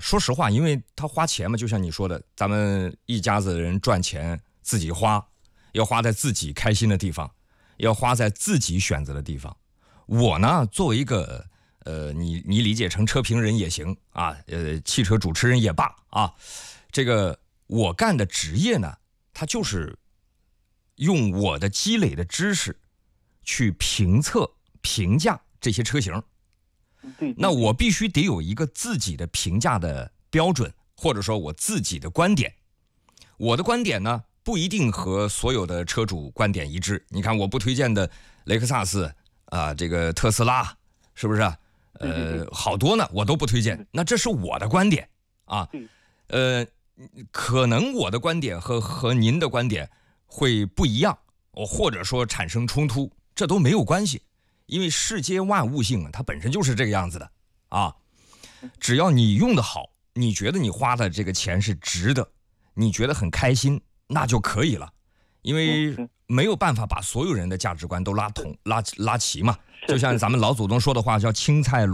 说实话，因为他花钱嘛，就像你说的，咱们一家子人赚钱自己花，要花在自己开心的地方，要花在自己选择的地方。我呢，作为一个你理解成车评人也行啊，汽车主持人也罢啊，这个我干的职业呢，它就是用我的积累的知识去评测、评价这些车型。 对， 那我必须得有一个自己的评价的标准，或者说我自己的观点。我的观点呢，不一定和所有的车主观点一致。你看，我不推荐的雷克萨斯啊，这个特斯拉，是不是？好多呢，我都不推荐。那这是我的观点啊。可能我的观点和您的观点会不一样，或者说产生冲突，这都没有关系。因为世间万物性它本身就是这个样子的啊，只要你用得好，你觉得你花的这个钱是值的，你觉得很开心，那就可以了。因为没有办法把所有人的价值观都拉齐嘛，就像咱们老祖宗说的话叫青菜萝